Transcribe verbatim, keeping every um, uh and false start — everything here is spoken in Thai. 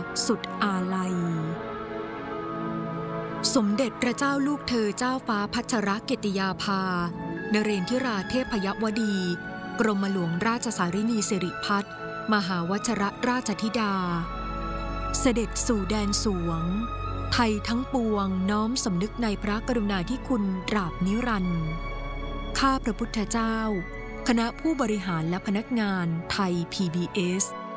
สุดอาลัยสมเด็จพระเจ้าลูกเธอเจ้าฟ้าพัชรกิติยาภานเรนทิราเทพยวดีกรมหลวงราชสารินีสิริพัฒน์มหาวชรราชธิดาเสด็จสู่แดนสวงไทยทั้งปวงน้อมสำนึกในพระกรุณาธิคุณตราบนิรันดร์ข้าพระพุทธเจ้าคณะผู้บริหารและพนักงานไทย พี บี เอส